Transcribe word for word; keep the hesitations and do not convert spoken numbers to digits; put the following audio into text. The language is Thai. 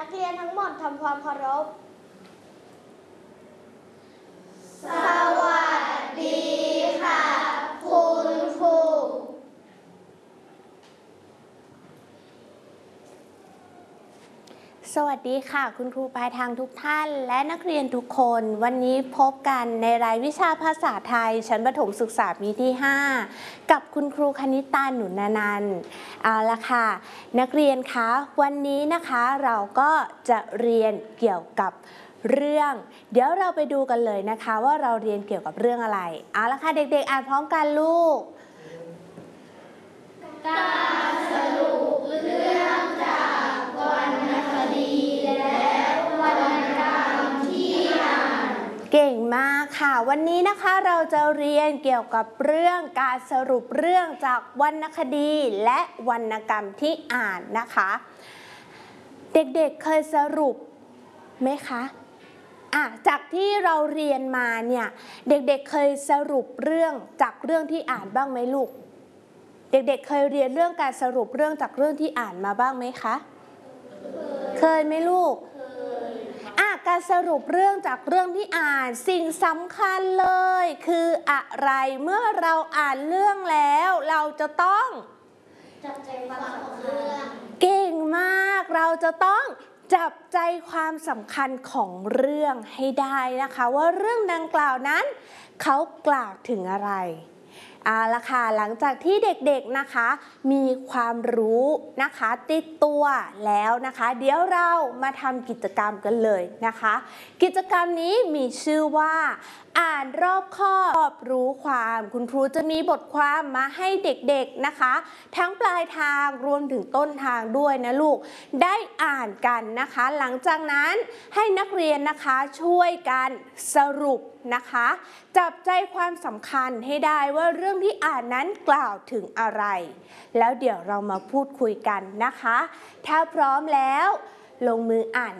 เรียนทั้งหมดทำความเคารพสวัสดีค่ะคุณครูสวัสดีค่ะคุณครูปลายทางทุกท่านและนักเรียนทุกคนวันนี้พบกันในรายวิชาภาษาไทยชั้นประถมศึกษาปีที่ห้ากับคุณครูคณิตาหนุนนันท์เอาละค่ะนักเรียนคะวันนี้นะคะเราก็จะเรียนเกี่ยวกับเรื่องเดี๋ยวเราไปดูกันเลยนะคะว่าเราเรียนเกี่ยวกับเรื่องอะไรเอาละค่ะเด็กๆอ่านพร้อมกันลูกการสรุปเรื่องจากวรรณคดีและวรรณกรรมที่อ่านเก่งมากค่ะวันนี้นะคะเราจะเรียนเกี่ยวกับเรื่องการสรุปเรื่องจากวรรณคดีและวรรณกรรมที่อ่านนะคะเด็กๆ เเคยสรุปไหมคะอ่ะจากที่เราเรียนมาเนี่ยเด็กๆ เเคยสรุปเรื่องจากเรื่องที่อ่านบ้างไหมลูกเด็กๆ เเคยเรียนเรื่องการสรุปเรื่องจากเรื่องที่อ่านมาบ้างไหมคะเคยไหมลูกอ่ะการสรุปเรื่องจากเรื่องที่อ่านสิ่งสำคัญเลยคืออะไรเมื่อเราอ่านเรื่องแล้วเราจะต้องจับใจความของเรื่องเก่งมากเราจะต้องจับใจความสำคัญของเรื่องให้ได้นะคะว่าเรื่องดังกล่าวนั้นเขากล่าวถึงอะไรเอาละค่ะหลังจากที่เด็กๆนะคะมีความรู้นะคะติดตัวแล้วนะคะเดี๋ยวเรามาทำกิจกรรมกันเลยนะคะกิจกรรมนี้มีชื่อว่าอ่านรอบคอบรู้ความคุณครูจะมีบทความมาให้เด็กๆนะคะทั้งปลายทางรวมถึงต้นทางด้วยนะลูกได้อ่านกันนะคะหลังจากนั้นให้นักเรียนนะคะช่วยกันสรุปนะคะจับใจความสำคัญให้ได้ว่าเรื่องที่อ่านนั้นกล่าวถึงอะไรแล้วเดี๋ยวเรามาพูดคุยกันนะคะถ้าพร้อมแล้วลงมืออ่าน